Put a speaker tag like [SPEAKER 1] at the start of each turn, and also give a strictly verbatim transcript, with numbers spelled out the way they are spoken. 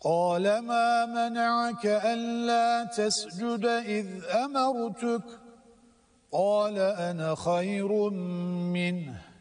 [SPEAKER 1] قال ما منعك ألا تسجد إذ أمرتك قال أنا خير منه